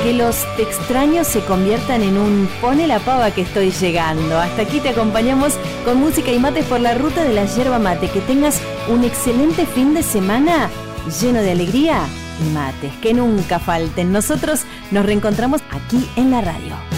que los te extraño se conviertan en un pone la pava que estoy llegando. Hasta aquí te acompañamos con música y mates por la ruta de la yerba mate. Que tengas un excelente fin de semana lleno de alegría y mates que nunca falten. Nosotros nos reencontramos aquí en la radio.